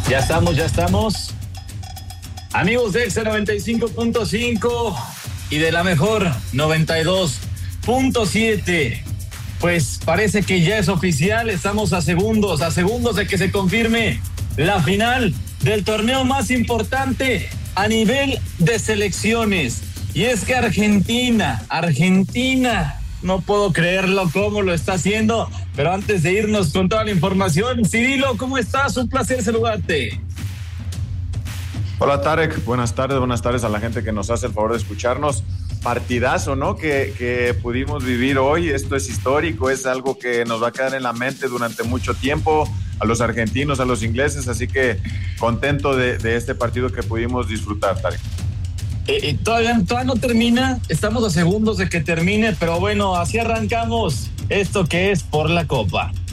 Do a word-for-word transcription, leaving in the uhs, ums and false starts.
Ya estamos, ya estamos. Amigos de Exa noventa y cinco punto cinco y de la mejor noventa y dos punto siete. Pues parece que ya es oficial, estamos a segundos, a segundos de que se confirme la final del torneo más importante a nivel de selecciones. Y es que Argentina, Argentina, no puedo creerlo cómo lo está haciendo, pero antes de irnos con toda la información, Cirilo, ¿cómo estás? Un placer saludarte. Hola Tarek, buenas tardes, buenas tardes a la gente que nos hace el favor de escucharnos. Partidazo, ¿no? Que, que pudimos vivir hoy, esto es histórico, es algo que nos va a quedar en la mente durante mucho tiempo, a los argentinos, a los ingleses, así que contento de, de este partido que pudimos disfrutar, Tarek. Eh, eh, todavía, todavía no termina, estamos a segundos de que termine, pero bueno, así arrancamos esto que es Por la Copa.